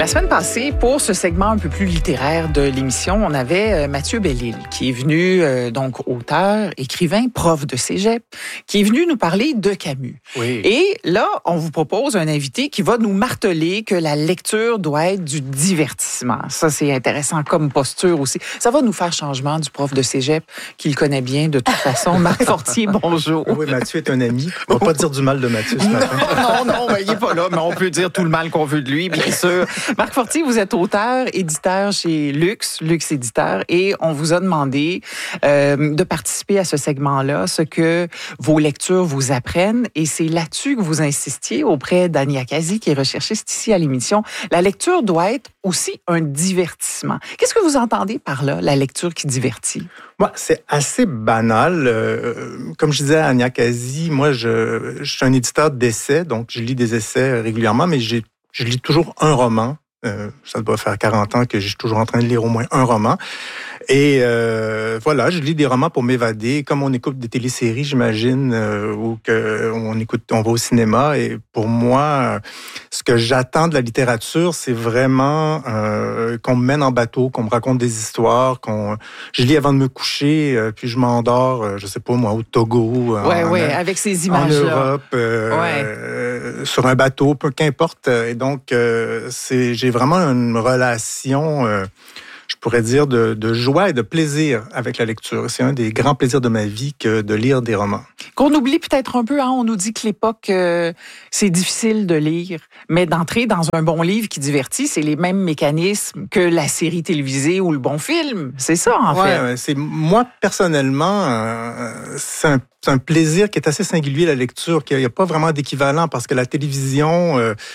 La semaine passée, pour ce segment un peu plus littéraire de l'émission, on avait Mathieu Bellil, qui est venu, donc auteur, écrivain, prof de cégep, qui est venu nous parler de Camus. Oui. Et là, on vous propose un invité qui va nous marteler que la lecture doit être du divertissement. Ça, c'est intéressant comme posture aussi. Ça va nous faire changement du prof de cégep, qu'il connaît bien de toute façon. Marc Fortier, bonjour. Oui, Mathieu est un ami. On ne va pas dire du mal de Mathieu ce matin. Non, il n'est pas là, mais on peut dire tout le mal qu'on veut de lui, bien sûr. Marc Fortier, vous êtes auteur, éditeur chez Luxe Éditeur, et on vous a demandé de participer à ce segment-là, ce que vos lectures vous apprennent, et c'est là-dessus que vous insistiez auprès d'Annie Akazi, qui est recherchiste ici à l'émission. La lecture doit être aussi un divertissement. Qu'est-ce que vous entendez par là, la lecture qui divertit? Moi, c'est assez banal. Comme je disais à Annie Akazi, moi, je suis un éditeur d'essais, donc je lis des essais régulièrement, mais je lis toujours un roman. Ça doit faire 40 ans que je suis toujours en train de lire au moins un roman. Et voilà, je lis des romans pour m'évader, comme on écoute des téléséries, j'imagine, ou on va au cinéma. Et pour moi, ce que j'attends de la littérature, c'est vraiment qu'on me mène en bateau, qu'on me raconte des histoires, je lis avant de me coucher, puis je m'endors, je sais pas moi, au Togo, avec ces images-là, en Europe, sur un bateau, peu qu'importe. Et donc, j'ai vraiment une relation, je pourrais dire, de joie et de plaisir avec la lecture. C'est un des grands plaisirs de ma vie que de lire des romans. Qu'on oublie peut-être un peu, on nous dit que l'époque, c'est difficile de lire, mais d'entrer dans un bon livre qui divertit, c'est les mêmes mécanismes que la série télévisée ou le bon film. C'est ça, en fait. Moi, personnellement, c'est un plaisir qui est assez singulier, la lecture, qu'il n'y a pas vraiment d'équivalent, parce que la télévision,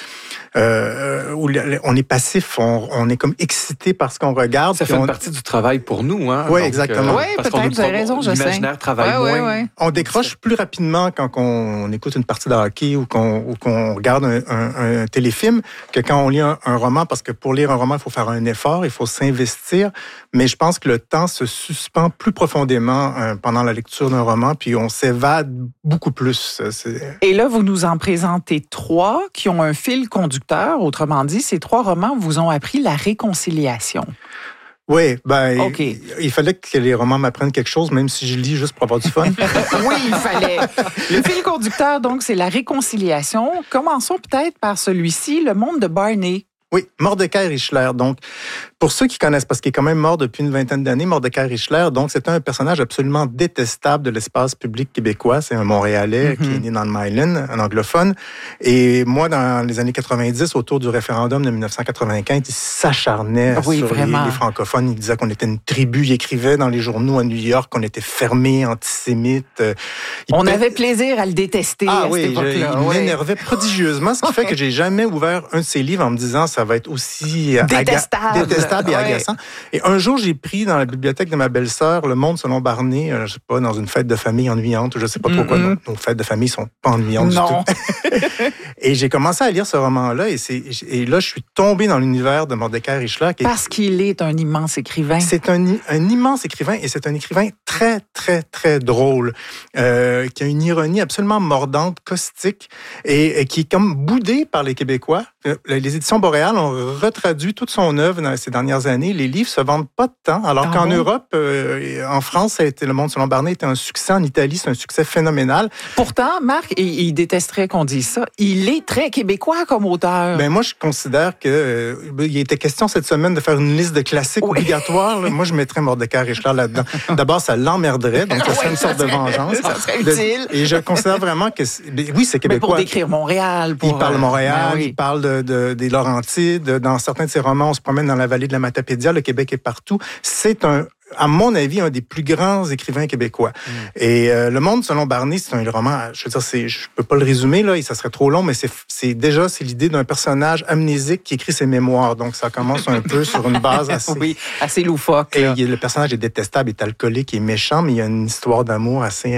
où on est passif, on est comme excité par ce qu'on regarde. Ça fait une partie du travail pour nous. Oui, donc, exactement. Oui, peut-être, vous avez raison, je sais. L'imaginaire travaille moins. Ouais. On décroche plus rapidement quand on écoute une partie de hockey ou qu'on regarde un téléfilm que quand on lit un roman, parce que pour lire un roman, il faut faire un effort, il faut s'investir. Mais je pense que le temps se suspend plus profondément pendant la lecture d'un roman, puis on s'évade beaucoup plus. Et là, vous nous en présentez 3 qui ont un fil conducteur. Autrement dit, ces 3 romans vous ont appris la réconciliation. Oui, okay. Il fallait que les romans m'apprennent quelque chose, même si je lis juste pour avoir du fun. Oui, il fallait. Le fil conducteur, donc, c'est la réconciliation. Commençons peut-être par celui-ci, Le monde de Barney. Oui, Mordecai Richler. Donc, pour ceux qui connaissent, parce qu'il est quand même mort depuis une vingtaine d'années, Mordecai Richler, donc c'était un personnage absolument détestable de l'espace public québécois. C'est un Montréalais qui est né dans le Myland, un anglophone. Et moi, dans les années 90, autour du référendum de 1995, il s'acharnait sur les francophones. Il disait qu'on était une tribu. Il écrivait dans les journaux à New York qu'on était fermés, antisémites. On avait plaisir à le détester à cette époque-là. Il m'énervait prodigieusement, ce qui fait que j'ai jamais ouvert un de ses livres en me disant ça va être aussi détestable et agaçant. Et un jour, j'ai pris dans la bibliothèque de ma belle-sœur Le monde selon Barney, je sais pas, dans une fête de famille ennuyante, je sais pas trop quoi. Nos fêtes de famille sont pas ennuyantes du tout. Et j'ai commencé à lire ce roman-là, et là, je suis tombé dans l'univers de Mordecai Richler. Parce qu'il est un immense écrivain. C'est un immense écrivain, et c'est un écrivain très, très, très drôle, qui a une ironie absolument mordante, caustique, et qui est comme boudé par les Québécois. Les éditions Boréal ont retraduit toute son œuvre dans ces dernières années. Les livres se vendent pas de temps, alors qu'en Europe, en France, ça a été Le monde selon Barney était un succès. En Italie, c'est un succès phénoménal. Pourtant, Marc, il détesterait qu'on dise ça, il est très québécois comme auteur. Ben moi, je considère que il était question cette semaine de faire une liste de classiques obligatoires. Moi, je mettrais Mordecai Richler là-dedans. D'abord, ça l'emmerderait, donc ça serait une sorte de vengeance. Ça serait utile. Et je considère vraiment que oui, c'est québécois. Mais pour décrire Montréal, il parle Montréal, il parle des Laurentides. Dans certains de ses romans, on se promène dans la vallée de la Matapédia. Le Québec est partout. C'est à mon avis, un des plus grands écrivains québécois. Et Le monde selon Barney, c'est un roman, je veux dire, je peux pas le résumer, là, et ça serait trop long, mais c'est l'idée d'un personnage amnésique qui écrit ses mémoires. Donc, ça commence un peu sur une base assez loufoque. Et le personnage est détestable, est alcoolique, est méchant, mais il y a une histoire d'amour assez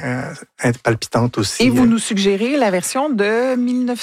palpitante aussi. Et vous nous suggérez la version de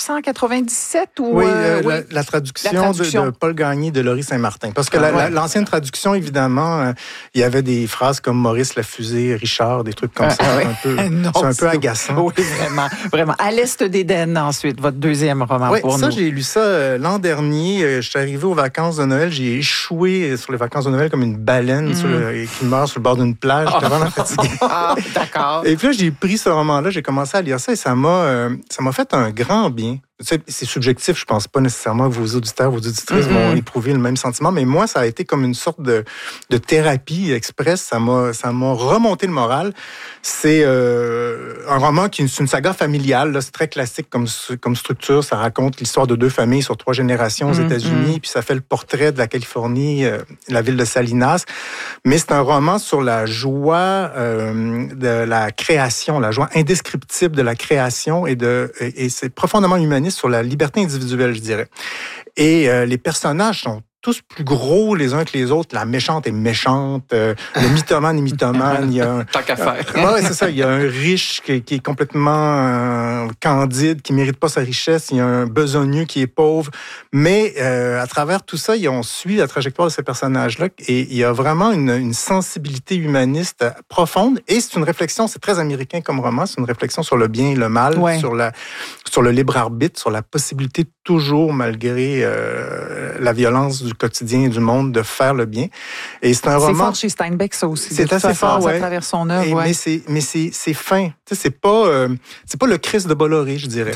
1997 ou... Oui, la traduction de Paul Gagné de Laurie Saint-Martin. Parce que l'ancienne traduction, évidemment, il y avait des phrases comme Maurice la fusée, Richard, des trucs comme ça. C'est un peu agaçant. Oui, vraiment, vraiment. À l'Est d'Éden, ensuite, votre deuxième roman pour nous. Ça, j'ai lu ça l'an dernier. Je suis arrivé aux vacances de Noël. J'ai échoué sur les vacances de Noël comme une baleine qui meurt sur le bord d'une plage. J'étais vraiment fatigué. D'accord. Et puis là, j'ai pris ce roman-là, j'ai commencé à lire ça et ça m'a fait un grand bien. C'est subjectif, je pense pas nécessairement que vos auditeurs, vos auditrices vont éprouver le même sentiment, mais moi, ça a été comme une sorte de thérapie express. Ça m'a remonté le moral. C'est un roman qui est une saga familiale. Là, c'est très classique comme structure. Ça raconte l'histoire de 2 familles sur 3 générations aux États-Unis, puis ça fait le portrait de la Californie, la ville de Salinas. Mais c'est un roman sur la joie de la création, la joie indescriptible de la création et c'est profondément humaniste sur la liberté individuelle, je dirais. Et les personnages sont tous plus gros les uns que les autres. La méchante est méchante, le mythomane est mythomane. Il y a tant qu'à faire. Ouais, c'est ça. Il y a un riche qui est complètement candide, qui mérite pas sa richesse. Il y a un besogneux qui est pauvre. Mais à travers tout ça, on suit la trajectoire de ces personnages-là. Et il y a vraiment une sensibilité humaniste profonde. Et c'est une réflexion, c'est très américain comme roman, c'est une réflexion sur le bien et le mal, sur le libre arbitre, sur la possibilité toujours, malgré la violence du quotidien et du monde, de faire le bien. Et c'est un roman... C'est fort chez Steinbeck, ça aussi. C'est assez fort, à travers son œuvre. Mais c'est fin. Tu sais, c'est pas le Christ de Bolloré, je dirais.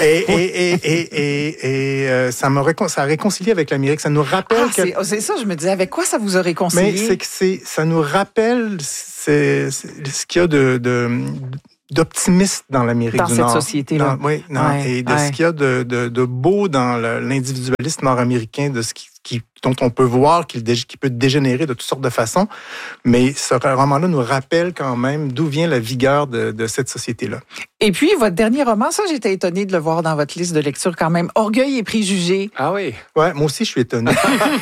Et ça a réconcilié avec l'Amérique. Ça nous rappelle c'est ça, je me disais, avec quoi ça vous a réconcilié? Mais ça nous rappelle ce qu'il y a d'optimiste dans l'Amérique du Nord. Dans cette société-là. Et de ce qu'il y a de beau dans l'individualisme nord-américain, de ce dont on peut voir qu'il peut dégénérer de toutes sortes de façons. Mais ce roman-là nous rappelle quand même d'où vient la vigueur de cette société-là. Et puis, votre dernier roman, ça, j'étais étonnée de le voir dans votre liste de lecture quand même. Orgueil et préjugés. Ah oui? Ouais, moi aussi, je suis étonné.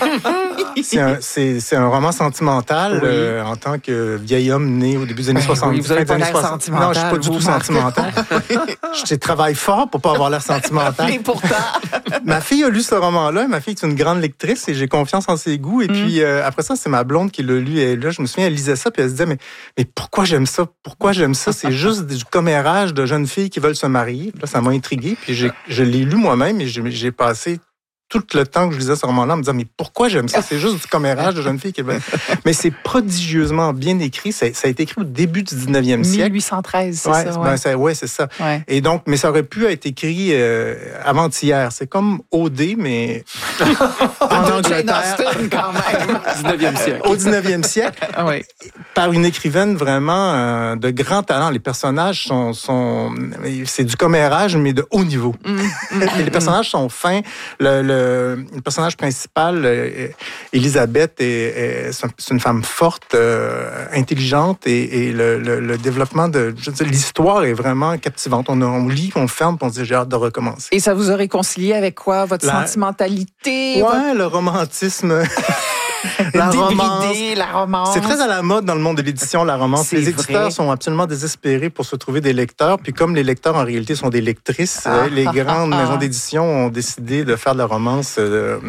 C'est un roman sentimental en tant que vieil homme né au début des années 70. Vous n'avez pas l'air sentimental. Non, je ne suis pas du tout sentimental. Je travaille fort pour ne pas avoir l'air sentimental. Mais pourtant... Ma fille a lu ce roman-là. Ma fille est une grande lectrice et j'ai confiance en ses goûts. Et puis, après ça, c'est ma blonde qui l'a lu. Et là, je me souviens, elle lisait ça puis elle se disait, mais pourquoi j'aime ça? Pourquoi j'aime ça? C'est juste du commérage de jeunes filles qui veulent se marier. Là, ça m'a intrigué. Puis je l'ai lu moi-même et j'ai passé tout le temps que je lisais ce roman-là en me disant, mais pourquoi j'aime ça? C'est juste du commérage de jeunes filles qui veulent... Mais c'est prodigieusement bien écrit. Ça a été écrit au début du 19e siècle. 1813, c'est ça. Ouais, c'est ça. Ouais. Et donc, mais ça aurait pu être écrit avant-hier. C'est comme OD, mais en Angleterre. Quand même. 19e siècle. Au 19e siècle. Oui. Par une écrivaine vraiment de grand talent. Les personnages c'est du commérage, mais de haut niveau. Les personnages sont fins. Le personnage principal, Elisabeth, c'est une femme forte, intelligente, et le développement l'histoire est vraiment captivante. On lit, on ferme, puis on se dit, j'ai hâte de recommencer. Et ça vous a réconcilié avec quoi? Votre sentimentalité? Ouais, le romantisme... La romance. C'est très à la mode dans le monde de l'édition, la romance. Les éditeurs sont absolument désespérés pour se trouver des lecteurs. Puis comme les lecteurs, en réalité, sont des lectrices, les grandes maisons d'édition ont décidé de faire de la romance, de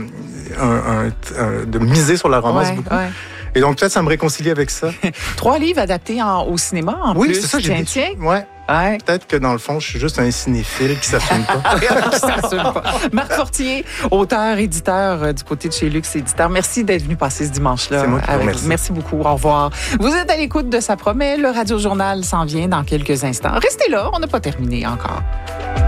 miser sur la romance beaucoup. Ouais. Et donc, peut-être, ça me réconcilie avec ça. 3 livres adaptés au cinéma, en plus. Oui, c'est ça, j'ai dit. Ouais. Peut-être que dans le fond, je suis juste un cinéphile qui s'assume pas. Marc Fortier, auteur, éditeur du côté de chez Luxe Éditeur. Merci d'être venu passer ce dimanche-là. C'est moi qui vous remercie. Merci beaucoup. Au revoir. Vous êtes à l'écoute de Ça promet. Le Radio Journal s'en vient dans quelques instants. Restez là, on n'a pas terminé encore.